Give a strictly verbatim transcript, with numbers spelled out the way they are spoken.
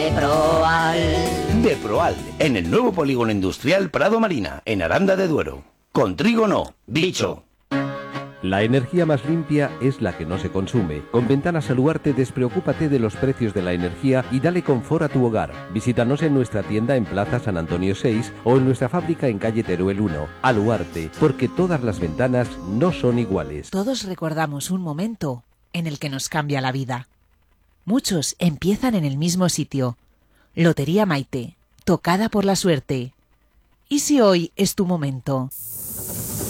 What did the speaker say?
de Proal. De Proal, en el nuevo polígono industrial Prado Marina, en Aranda de Duero. Con trigo no, dicho. La energía más limpia es la que no se consume. Con Ventanas Aluarte despreocúpate de los precios de la energía y dale confort a tu hogar. Visítanos en nuestra tienda en Plaza San Antonio seis o en nuestra fábrica en calle Teruel uno. Aluarte, porque todas las ventanas no son iguales. Todos recordamos un momento en el que nos cambia la vida. Muchos empiezan en el mismo sitio. Lotería Maite, tocada por la suerte. ¿Y si hoy es tu momento?